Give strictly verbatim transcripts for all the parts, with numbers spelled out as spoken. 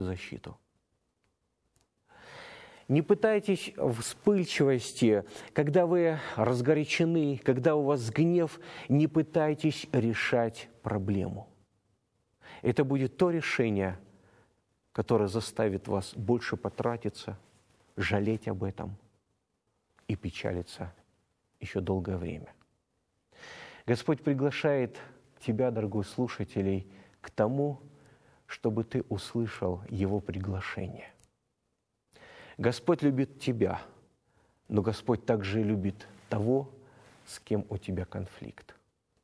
защиту. Не пытайтесь в вспыльчивости, когда вы разгорячены, когда у вас гнев, не пытайтесь решать проблему. Это будет то решение, которое заставит вас больше потратиться, жалеть об этом и печалиться еще долгое время. Господь приглашает тебя, дорогой слушатель, к тому, чтобы ты услышал Его приглашение. Господь любит тебя, но Господь также любит того, с кем у тебя конфликт.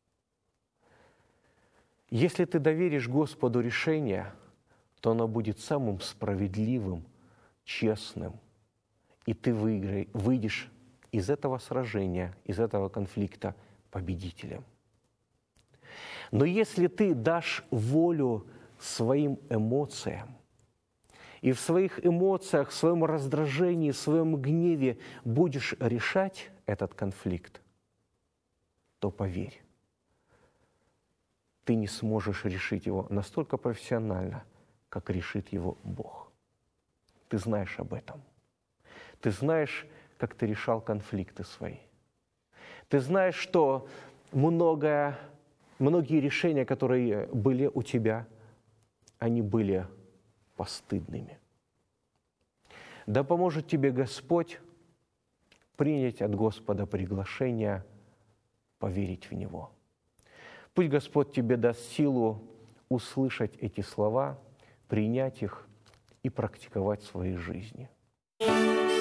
Если ты доверишь Господу решение, то оно будет самым справедливым, честным, и ты выиграй, выйдешь из этого сражения, из этого конфликта победителем. Но если ты дашь волю своим эмоциям, и в своих эмоциях, в своем раздражении, в своем гневе будешь решать этот конфликт, то поверь, ты не сможешь решить его настолько профессионально, как решит его Бог. Ты знаешь об этом. Ты знаешь, как ты решал конфликты свои. Ты знаешь, что многое, многие решения, которые были у тебя, они были постыдными. Да поможет тебе Господь принять от Господа приглашение поверить в Него. Пусть Господь тебе даст силу услышать эти слова, принять их и практиковать в своей жизни.